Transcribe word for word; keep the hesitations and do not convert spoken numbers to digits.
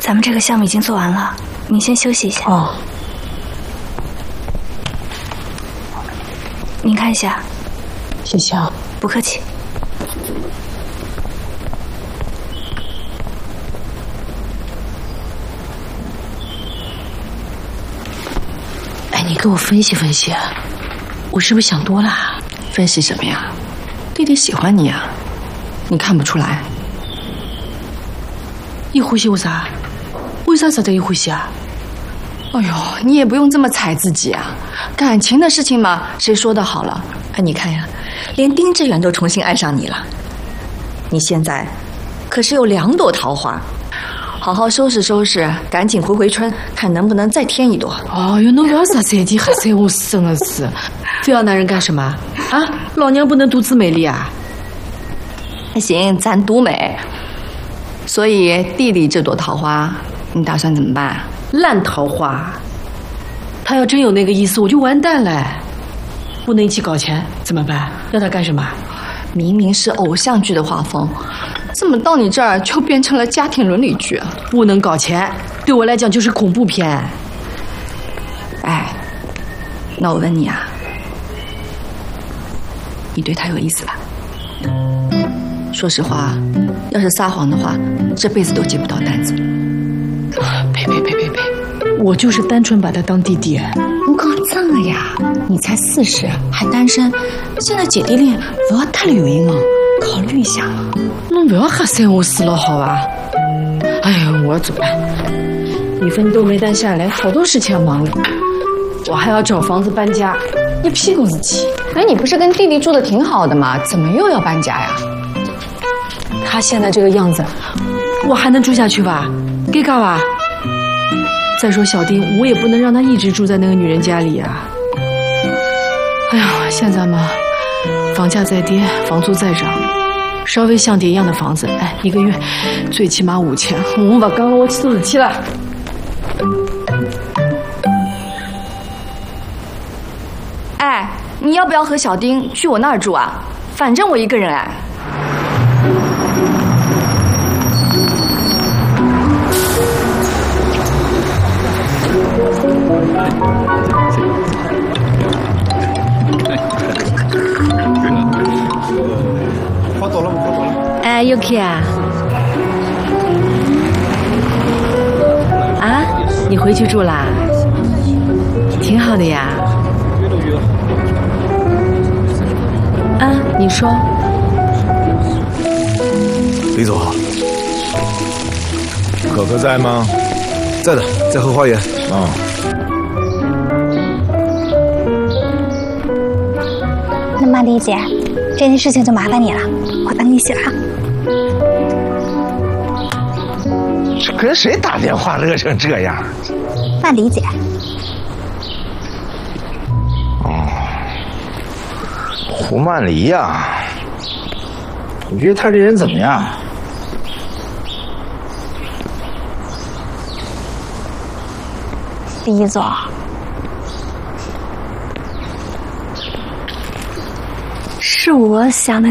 咱们这个项目已经做完了，您先休息一下。 哦， 您看一下。 谢谢啊， 不客气。 哎，你给我分析分析，我是不是想多了？ 分析什么呀？弟弟喜欢你啊，你看不出来？ 一呼吸为啥？为啥值得一呼吸啊？ 哎呦，你也不用这么踩自己啊！感情的事情嘛，谁说的好了？哎，你看呀，连丁志远都重新爱上你了。你现在可是有两朵桃花，好好收拾收拾，赶紧回回春，看能不能再添一朵。 哦哟，侬不要啥踩地还踩我死，真的是！非要男人干什么啊？老娘不能独自美丽啊！ 还行，咱独美。所以弟弟这朵桃花，你打算怎么办？ 烂桃花，他要真有那个意思，我就完蛋了。不能一起搞钱怎么办？要他干什么？ 明明是偶像剧的画风，怎么到你这儿就变成了家庭伦理剧？ 不能搞钱，对我来讲就是恐怖片。 哎，那我问你啊，你对他有意思吧？说实话，要是撒谎的话，这辈子都接不到单子。 呸呸呸呸呸！我就是单纯把他当弟弟。 我讲真的呀，你才四十还单身，现在姐弟恋不要太流行了，考虑一下嘛。 侬不要吓死我死了好吧？哎呀，我要走了，一分都没单下来，好多事情要忙了，我还要找房子搬家，一屁股子气。 哎，你不是跟弟弟住的挺好的吗？怎么又要搬家呀？ 他现在这个样子，我还能住下去吧？给干吧？再说小丁，我也不能让他一直住在那个女人家里啊。哎呀，现在嘛，房价在跌，房租在涨，稍微像点一样的房子，哎，一个月最起码五千。我把刚刚我肚子气了。 哎，你要不要和小丁去我那儿住啊？反正我一个人哎。 跑走了，跑走了。 哎 ，Yuki 啊，啊，你回去住啦？挺好的呀。啊，你说。 李总好。可可在吗？在的，在后花园。啊。 那么李姐，这件事情就麻烦你了，我等你媳妇。 这跟谁打电话乐成这样？ 曼迪姐。 哦，胡曼梨呀，你觉得他这人怎么样？ 李总，是我想的